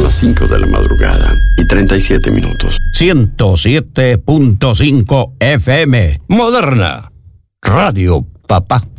las 5 de la madrugada y 37 minutos. 107.5 FM. Moderna. Radio Papá.